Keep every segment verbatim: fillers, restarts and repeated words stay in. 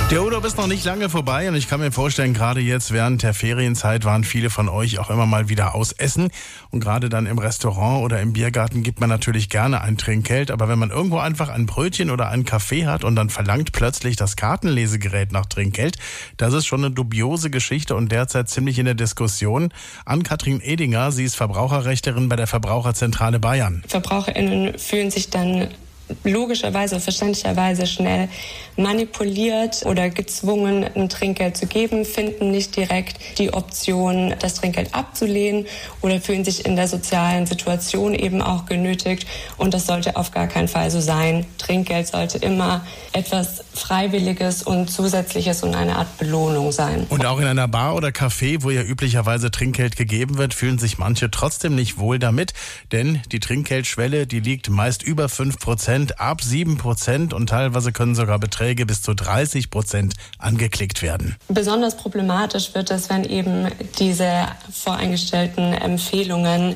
Der Urlaub ist noch nicht lange vorbei und ich kann mir vorstellen, gerade jetzt während der Ferienzeit waren viele von euch auch immer mal wieder aus essen. Und gerade dann im Restaurant oder im Biergarten gibt man natürlich gerne ein Trinkgeld. Aber wenn man irgendwo einfach ein Brötchen oder einen Kaffee hat und dann verlangt plötzlich das Kartenlesegerät nach Trinkgeld, das ist schon eine dubiose Geschichte und derzeit ziemlich in der Diskussion. Ann-Kathrin Edinger, sie ist Verbraucherrechterin bei der Verbraucherzentrale Bayern. VerbraucherInnen fühlen sich dann logischerweise, verständlicherweise schnell manipuliert oder gezwungen, ein Trinkgeld zu geben, finden nicht direkt die Option, das Trinkgeld abzulehnen oder fühlen sich in der sozialen Situation eben auch genötigt. Und das sollte auf gar keinen Fall so sein. Trinkgeld sollte immer etwas Freiwilliges und Zusätzliches und eine Art Belohnung sein. Und auch in einer Bar oder Café, wo ja üblicherweise Trinkgeld gegeben wird, fühlen sich manche trotzdem nicht wohl damit. Denn die Trinkgeldschwelle, die liegt meist über fünf Prozent. Ab sieben Prozent und teilweise können sogar Beträge bis zu dreißig Prozent angeklickt werden. Besonders problematisch wird es, wenn eben diese voreingestellten Empfehlungen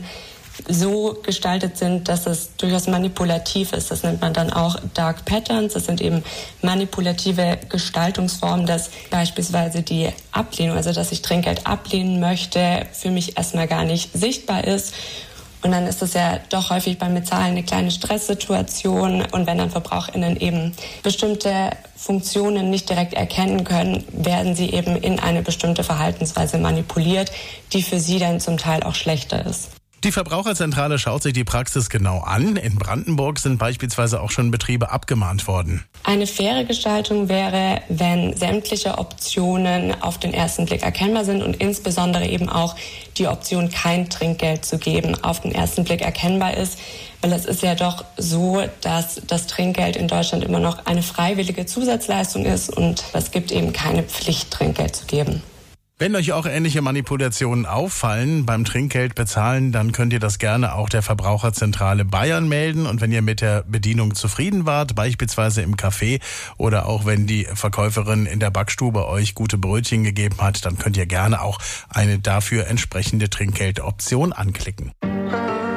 so gestaltet sind, dass es durchaus manipulativ ist. Das nennt man dann auch Dark Patterns. Das sind eben manipulative Gestaltungsformen, dass beispielsweise die Ablehnung, also dass ich Trinkgeld ablehnen möchte, für mich erstmal gar nicht sichtbar ist. Und dann ist es ja doch häufig beim Bezahlen eine kleine Stresssituation. Und wenn dann VerbraucherInnen eben bestimmte Funktionen nicht direkt erkennen können, werden sie eben in eine bestimmte Verhaltensweise manipuliert, die für sie dann zum Teil auch schlechter ist. Die Verbraucherzentrale schaut sich die Praxis genau an. In Brandenburg sind beispielsweise auch schon Betriebe abgemahnt worden. Eine faire Gestaltung wäre, wenn sämtliche Optionen auf den ersten Blick erkennbar sind und insbesondere eben auch die Option, kein Trinkgeld zu geben, auf den ersten Blick erkennbar ist. Weil es ist ja doch so, dass das Trinkgeld in Deutschland immer noch eine freiwillige Zusatzleistung ist und es gibt eben keine Pflicht, Trinkgeld zu geben. Wenn euch auch ähnliche Manipulationen auffallen beim Trinkgeld bezahlen, dann könnt ihr das gerne auch der Verbraucherzentrale Bayern melden. Und wenn ihr mit der Bedienung zufrieden wart, beispielsweise im Café oder auch wenn die Verkäuferin in der Backstube euch gute Brötchen gegeben hat, dann könnt ihr gerne auch eine dafür entsprechende Trinkgeldoption anklicken.